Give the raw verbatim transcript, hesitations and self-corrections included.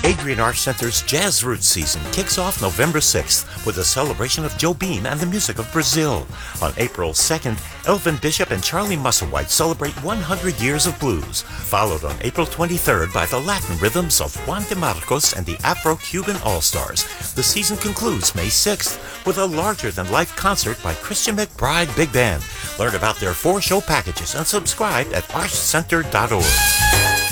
Adrian Arts Center's Jazz Roots season kicks off November sixth with a celebration of Jobim and the music of Brazil. On April second, Elvin Bishop and Charlie Musselwhite celebrate one hundred years of blues, followed on April twenty-third by the Latin rhythms of Juan de Marcos and the Afro-Cuban All-Stars. The season concludes May sixth with a larger-than-life concert by Christian McBride Big Band. Learn about their four-show packages and subscribe at arts center dot org.